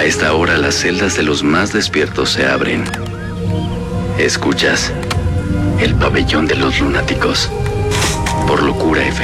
A esta hora las celdas de los más despiertos se abren. Escuchas el pabellón de los lunáticos por Locura FM.